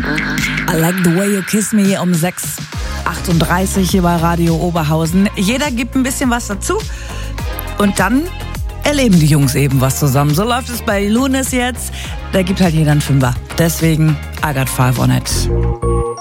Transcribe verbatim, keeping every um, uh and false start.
I like the way you kiss me um sechs Uhr achtunddreißig hier bei Radio Oberhausen. Jeder gibt ein bisschen was dazu und dann erleben die Jungs eben was zusammen. So läuft es bei Lunis jetzt. Da gibt halt jeder einen Fünfer. Deswegen I got five on it.